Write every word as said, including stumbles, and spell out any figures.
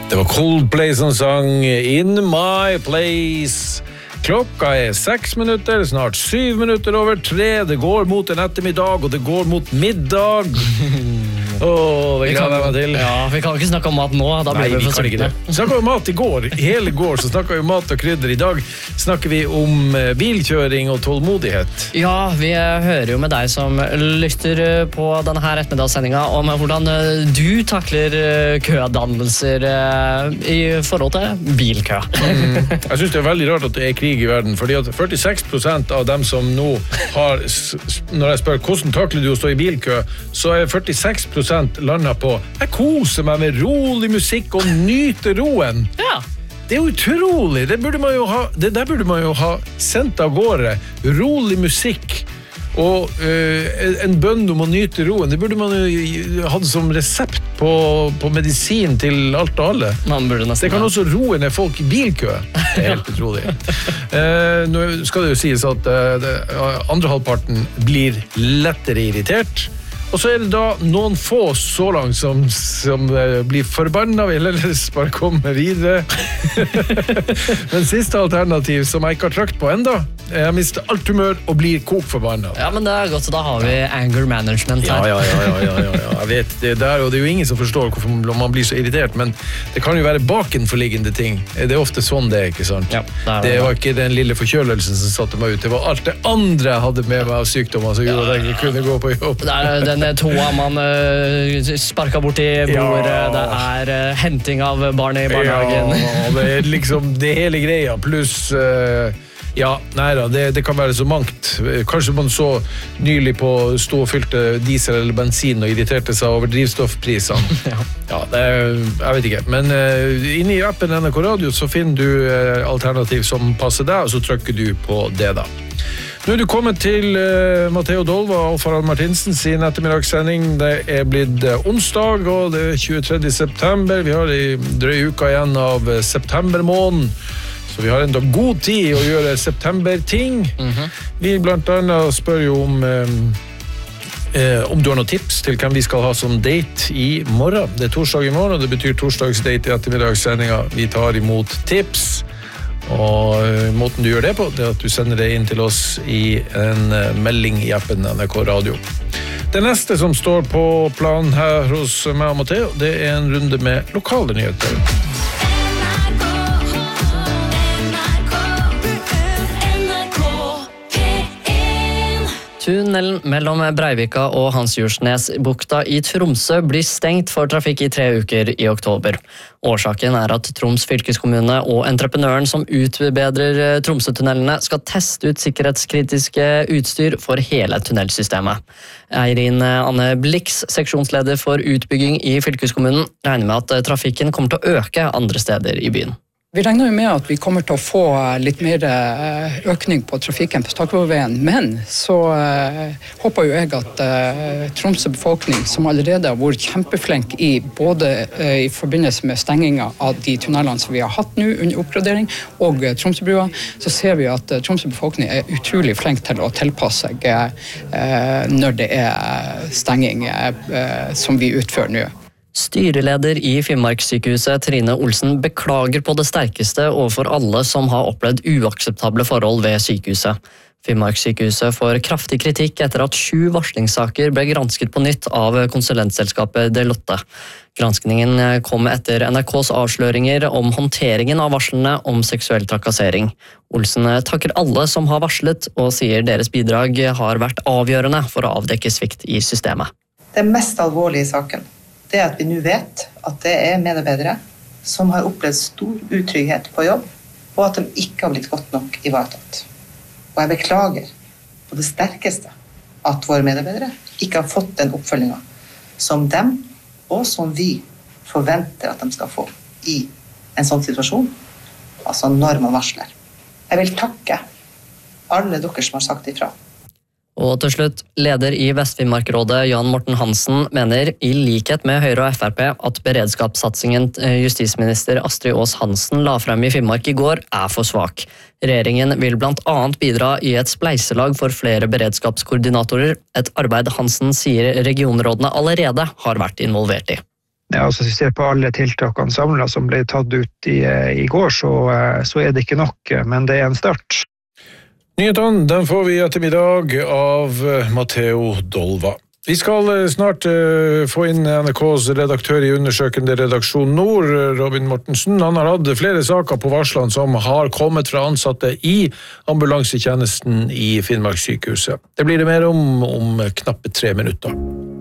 Det var Coldplay som sang In My Place. Klokka er seks minutter, snart syv minutter over tre. Det går mot en ettermiddag, og det går mot middag. Åh, det gleder jeg meg til. Ja, vi kan ikke snakke om mat nå, da blir Nei, vi vi for kan ikke sultne. det. Vi snakket om mat i går. Hele går så snakket vi om mat og krydder. I dag snakker vi om bilkjøring og tålmodighet. Ja, vi hører jo med deg som lytter på denne her ettermiddagssendinga om hvordan du takler kødannelser i forhold til bilkø. Mm. Jeg synes det er veldig rart at det er krig i verden, fordi at førtiseks prosent av dem som nå har, når jeg spør hvordan takler du å stå i bilkø, så er førtiseks prosent landet på jeg koser meg med rolig musikk og nyter roen. Ja. Det er jo utrolig. Det, burde man jo ha, det der burde man jo ha sendt av gårde. Rolig musikk og øh, en bønn om å nyte roen. Det burde man jo ha som resept på, på medisin til alt og alle. Man burde nesten det kan også roe ned folk i bilkø. Det er helt utrolig. Eh, nå skal det jo sies at uh, det, andre halvparten blir lettere irritert. Og så er det da noen få så langt som, som uh, blir forbannet, eller bare kommer videre. Men siste alternativ som jeg ikke har trakt på enda, jeg mister alt humør og blir kokforbannet. Ja, men det er godt, så da har vi anger management her. Ja, ja, ja, ja, ja, ja, ja. Jeg vet, det, der, og det er jo ingen som forstår hvorfor man blir så irritert, men det kan jo være bakenforliggende ting. Det er ofte sånn det er, ikke sant? Ja, det, er det, det var ikke den lille forkjølelsen som satte meg ut, det var alt det andre jeg hadde med meg av sykdommer som gjorde at jeg ikke kunne gå på jobb. Det er den toa man uh, sparket bort i bordet, Ja. det er uh, henting av barnet i barnehagen. Ja, det er liksom det hele greia, pluss uh, ja, nei da, det, det kan være så mangt. Kanskje man så nylig på stå og fylte diesel eller bensin og irriterte seg over drivstoffprisene. Ja. Ja, det er, jeg vet ikke. Men uh, inne i appen N R K Radio så finner du uh, alternativ som passer deg, og så trykker du på det da. Nå er du kommet til uh, Matteo Dolva og Alf Harald Martinsen sin ettermiddagssending. Det er blitt uh, onsdag, og det er tjuetredje september. Vi har i drøy uka igjen av uh, septembermåneden. Så vi har enda god tid å gjøre september-ting. Mm-hmm. Vi blant annet spør jo om, eh, eh, om du har noen tips til hvem vi skal ha som date i morgen. Det er torsdag i morgen, og det betyr torsdagsdate i ettermiddagssendingen. Vi tar imot tips, og eh, måten du gjør det på, det er at du sender det inn til oss i en eh, melding i appen N R K Radio. Det neste som står på planen her hos meg og Matteo, det er en runde med lokale nyheter. Tunnelen mellom Breivika og Hansjordsnesbukta i Tromsø blir stengt for trafikk i tre uker i oktober. Årsaken er at Troms fylkeskommune og entreprenøren som utbedrer Tromsø-tunnelene skal teste ut sikkerhetskritiske utstyr for hele tunnelsystemet. Eirin Anne Blix, seksjonsleder for utbygging i fylkeskommunen, regner med at trafikken kommer til å øke andre steder i byen. Vi regner jo med at vi kommer til å få litt mer økning på trafikken på Stakkevollveien, men så uh, håper jo jeg at uh, Tromsø befolkning, som allerede har vært kjempeflink i både uh, i forbindelse med stenginga av de tunnelene som vi har hatt nå under oppgradering, og uh, Tromsøbrua, så ser vi at uh, Tromsø befolkning er utrolig flink til å tilpasse seg uh, når det er stenging uh, som vi utfører nå. Styreleder i Finnmarkssykehuset, Trine Olsen, beklager på det sterkeste overfor alle som har opplevd uakseptable forhold ved sykehuset. Finnmarkssykehuset får kraftig kritikk etter at sju varslingssaker ble gransket på nytt av konsulentselskapet Deloitte. Granskningen kom etter N R K's avsløringer om håndteringen av varslene om seksuell trakassering. Olsen takker alle som har varslet, og sier deres bidrag har vært avgjørende for å avdekke svikt i systemet. Det mest alvorlige i saken det er at vi nå vet at det er medarbeidere som har opplevd stor utrygghet på jobb, og at de ikke har blitt godt nok ivaretatt. Og jeg beklager på det sterkeste at våre medarbeidere ikke har fått den oppfølgingen som dem, og som vi forventer at de skal få i en sånn situasjon, altså når man varsler. Jeg vil takke alle dere som har sagt ifra. Og til slutt, leder i Vest-Finnmarkrådet Jan Morten Hansen mener i likhet med Høyre og F R P at beredskapssatsingen justisminister Astrid Aas Hansen la frem i Finnmark i går er for svak. Regjeringen vil blant annet bidra i et spleiselag for flere beredskapskoordinatorer, et arbeid Hansen sier regionrådene allerede har vært involvert i. Ja, altså hvis vi ser på alle tiltakene samlet som ble tatt ut i, i går, så, så er det ikke nok, men det er en start. Nyhetene den får vi i ettermiddag av Matteo Dolva. Vi skal snart uh, få inn N R K's redaktør i undersøkende redaksjon Nord, Robin Mortensen. Han har hatt flere saker på varslene som har kommet fra ansatte i ambulansetjenesten i Finnmarkssykehuset. Det blir det mer om om knappe tre minutter.